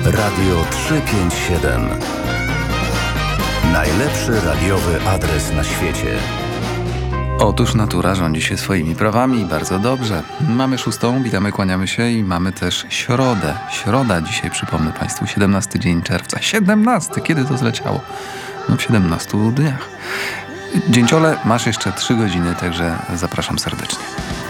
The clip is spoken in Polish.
Radio 357. Najlepszy radiowy adres na świecie. Otóż natura rządzi się swoimi prawami i bardzo dobrze. Mamy 6, witamy, kłaniamy się i mamy też środę. Środa dzisiaj, przypomnę Państwu, 17 dzień czerwca. 17! Kiedy to zleciało? No w 17 dniach. Dzięciole, masz jeszcze 3 godziny, także zapraszam serdecznie.